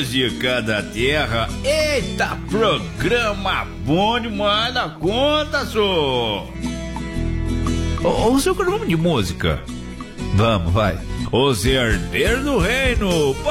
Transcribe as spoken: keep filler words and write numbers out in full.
música da terra. Eita, programa bom demais da conta, só. O seu programa de música. Vamos, vai. Os Herdeiros do Reino.